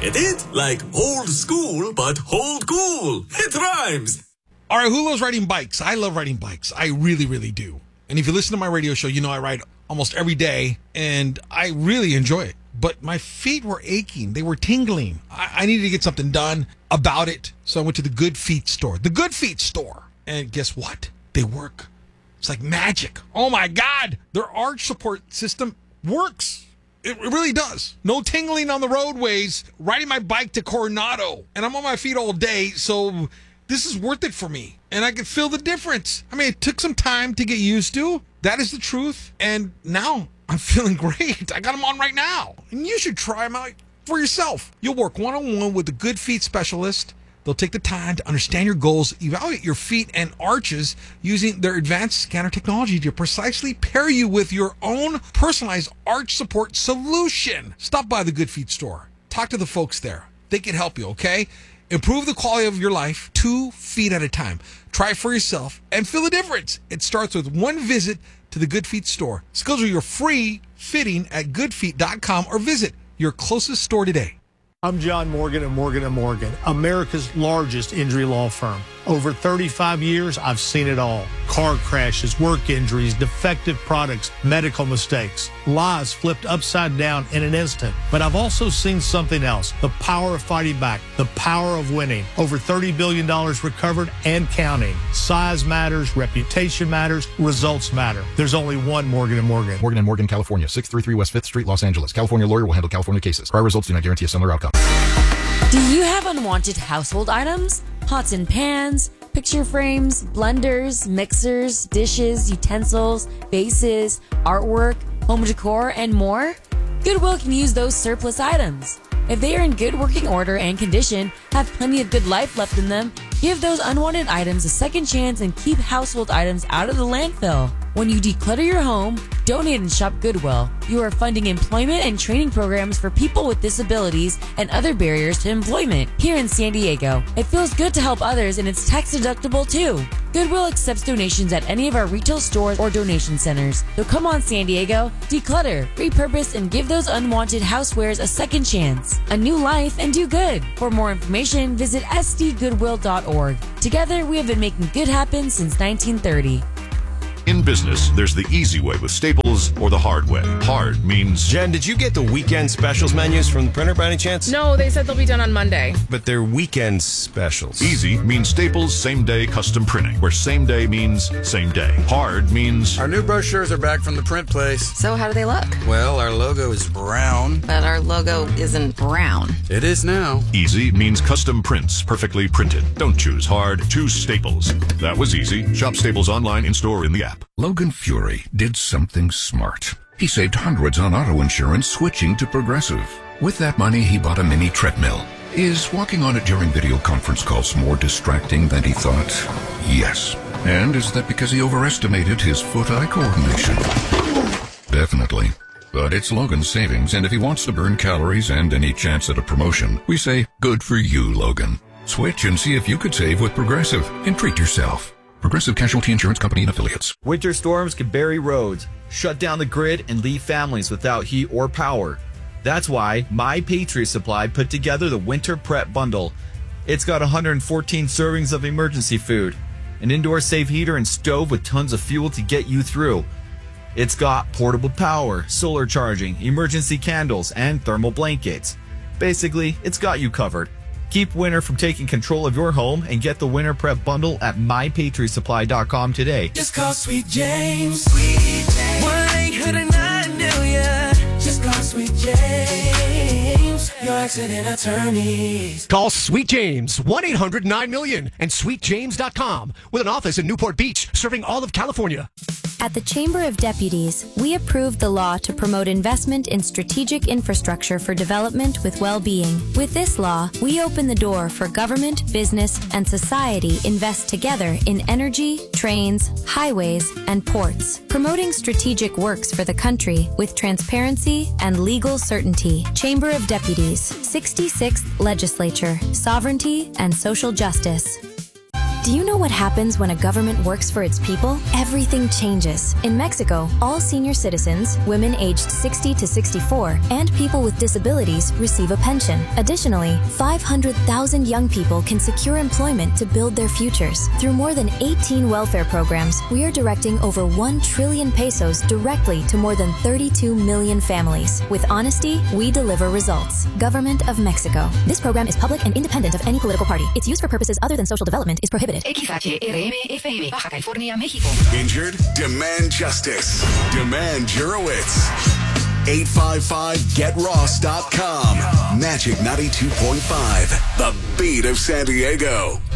Get it? Like old school, but hold cool. It rhymes. All right, who loves riding bikes? I love riding bikes. I really, really do. And if you listen to my radio show, you know I ride almost every day, and I really enjoy it. But my feet were aching. They were tingling. I needed to get something done about it. So I went to the Good Feet store. The Good Feet store. And guess what? They work. It's like magic. Oh, my God. Their arch support system works. It really does. No tingling on the roadways. Riding my bike to Coronado. And I'm on my feet all day, so this is worth it for me. And I can feel the difference. I mean, it took some time to get used to. That is the truth. And now I'm feeling great. I got them on right now. And you should try them out for yourself. You'll work one-on-one with a Good Feet specialist. They'll take the time to understand your goals, evaluate your feet and arches using their advanced scanner technology to precisely pair you with your own personalized arch support solution. Stop by the Good Feet store. Talk to the folks there. They can help you, okay? Improve the quality of your life 2 feet at a time. Try it for yourself and feel the difference. It starts with one visit to the Good Feet store. Schedule your free fitting at goodfeet.com or visit your closest store today. I'm John Morgan of Morgan & Morgan, America's largest injury law firm. Over 35 years, I've seen it all. Car crashes, work injuries, defective products, medical mistakes, lives flipped upside down in an instant. But I've also seen something else, the power of fighting back, the power of winning. Over $30 billion recovered and counting. Size matters, reputation matters, results matter. There's only one Morgan & Morgan. Morgan & Morgan, California, 633 West 5th Street, Los Angeles. California lawyer will handle California cases. Prior results do not guarantee a similar outcome. Do you have unwanted household items? Pots and pans, picture frames, blenders, mixers, dishes, utensils, vases, artwork, home decor, and more? Goodwill can use those surplus items. If they are in good working order and condition, have plenty of good life left in them, give those unwanted items a second chance and keep household items out of the landfill. When you declutter your home, donate and shop Goodwill. You are funding employment and training programs for people with disabilities and other barriers to employment here in San Diego. It feels good to help others, and it's tax deductible too. Goodwill accepts donations at any of our retail stores or donation centers. So come on, San Diego, declutter, repurpose, and give those unwanted housewares a second chance, a new life, and do good. For more information, visit sdgoodwill.org. Together, we have been making good happen since 1930. In business, there's the easy way with Staples or the hard way. Hard means... Jen, did you get the weekend specials menus from the printer by any chance? No, they said they'll be done on Monday. But they're weekend specials. Easy means Staples same-day custom printing, where same day means same day. Hard means... Our new brochures are back from the print place. So how do they look? Well, our logo is brown. But our logo isn't brown. It is now. Easy means custom prints, perfectly printed. Don't choose hard, choose Staples. That was easy. Shop Staples online, in-store, in the app. Logan Fury did something smart. He saved hundreds on auto insurance switching to Progressive. With that money, he bought a mini treadmill. Is walking on it during video conference calls more distracting than he thought? Yes. And is that because he overestimated his foot-eye coordination? Definitely. But it's Logan's savings, and if he wants to burn calories and any chance at a promotion, we say, good for you, Logan. Switch and see if you could save with Progressive and treat yourself. Progressive Casualty Insurance Company and Affiliates. Winter storms can bury roads, shut down the grid, and leave families without heat or power. That's why My Patriot Supply put together the Winter Prep Bundle. It's got 114 servings of emergency food, an indoor safe heater and stove with tons of fuel to get you through. It's got portable power, solar charging, emergency candles, and thermal blankets. Basically, it's got you covered. Keep winter from taking control of your home and get the Winter Prep Bundle at mypatriotsupply.com today. Just call Sweet James. Sweet James. 1-800-9-million. Just call Sweet James. Your accident attorneys. Call Sweet James, 1-800-9-million, and sweetjames.com, with an office in Newport Beach, serving all of California. At the Chamber of Deputies, we approved the law to promote investment in strategic infrastructure for development with well-being. With this law, we open the door for government, business, and society invest together in energy, trains, highways, and ports, promoting strategic works for the country with transparency and legal certainty. Chamber of Deputies, 66th Legislature, Sovereignty and Social Justice. Do you know what happens when a government works for its people? Everything changes. In Mexico, all senior citizens, women aged 60 to 64, and people with disabilities receive a pension. Additionally, 500,000 young people can secure employment to build their futures. Through more than 18 welfare programs, we are directing over 1 trillion pesos directly to more than 32 million families. With honesty, we deliver results. Government of Mexico. This program is public and independent of any political party. Its use for purposes other than social development is prohibited. XHRM-FM, Baja California, México. Injured? Demand justice. Demand Jurowitz. 855-GetRoss.com. Magic 92.5. The beat of San Diego.